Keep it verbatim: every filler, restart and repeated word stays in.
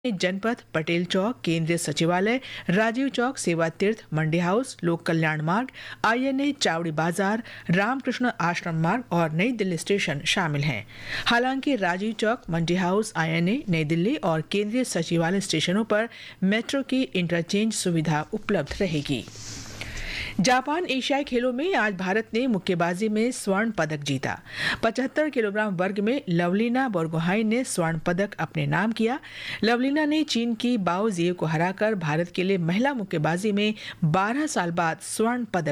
जनपद, पटेल चौक, केंद्रीय सचिवालय, राजीव चौक, सेवा तीर्थ, मंडी हाउस, लोक कल्याण मार्ग, आईएनए, चावड़ी बाजार, रामकृष्ण आश्रम मार्ग और नई दिल्ली स्टेशन शामिल हैं। हालांकि राजीव चौक, मंडी हाउस, आईएनए, नई दिल्ली और केंद्रीय सचिवालय स्टेशनों पर मेट्रो की इंटरचेंज सुविधा उपलब्ध रहेगी। जापान एशियाई खेलों में आज भारत ने मुक्केबाजी में स्वर्ण पदक जीता। पचहत्तर किलोग्राम वर्ग में लवलीना बोरगोहाइन ने स्वर्ण पदक अपने नाम किया। लवलीना ने चीन की बाओ जिए को हराकर भारत के लिए महिला मुक्केबाजी में बारह साल बाद स्वर्ण पदक